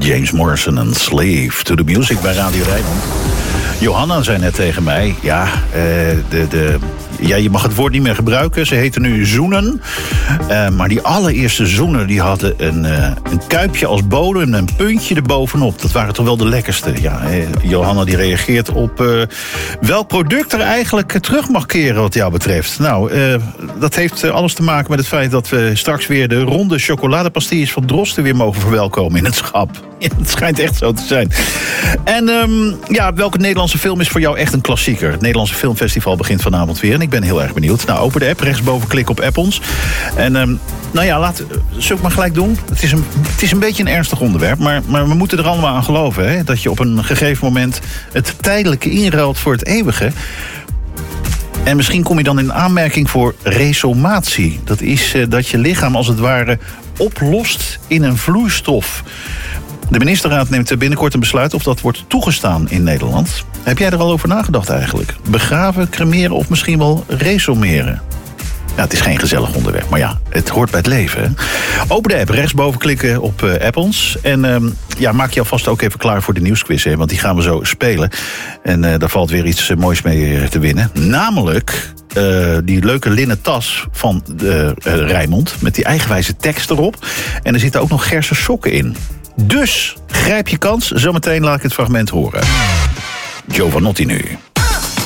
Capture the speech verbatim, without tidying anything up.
James Morrison en Slave to the Music bij Radio Rijnmond. Johanna zei net tegen mij, ja, uh, de, de, ja, je mag het woord niet meer gebruiken. Ze heten nu zoenen. Uh, maar die allereerste zoenen die hadden een, uh, een kuipje als bodem en een puntje erbovenop. Dat waren toch wel de lekkerste. Ja, uh, Johanna die reageert op uh, welk product er eigenlijk terug mag keren wat jou betreft. Nou, uh, dat heeft uh, alles te maken met het feit dat we straks weer de ronde chocoladepastilles van Drosten weer mogen verwelkomen in het schap. Ja, het schijnt echt zo te zijn. En um, ja, welke Nederlandse film is voor jou echt een klassieker? Het Nederlandse Filmfestival begint vanavond weer en ik ben heel erg benieuwd. Nou, open de app, rechtsboven klik op app ons. En um, nou ja, laat, zullen we maar gelijk doen? Het is een, het is een beetje een ernstig onderwerp, maar, maar we moeten er allemaal aan geloven. Hè? Dat je op een gegeven moment het tijdelijke inruilt voor het eeuwige. En misschien kom je dan in aanmerking voor resomatie. Dat is uh, dat je lichaam als het ware oplost in een vloeistof. De ministerraad neemt binnenkort een besluit of dat wordt toegestaan in Nederland. Heb jij er al over nagedacht eigenlijk? Begraven, cremeren of misschien wel resomeren? Ja, het is geen gezellig onderwerp, maar ja, het hoort bij het leven. Hè? Open de app, rechtsboven klikken op uh, app ons. En um, ja, maak je alvast ook even klaar voor de nieuwsquiz, hè, want die gaan we zo spelen. En uh, daar valt weer iets uh, moois mee te winnen. Namelijk uh, die leuke linnen tas van uh, uh, Rijnmond met die eigenwijze tekst erop. En er zitten ook nog gersen sokken in. Dus grijp je kans. Zometeen laat ik het fragment horen. Giovanotti nu.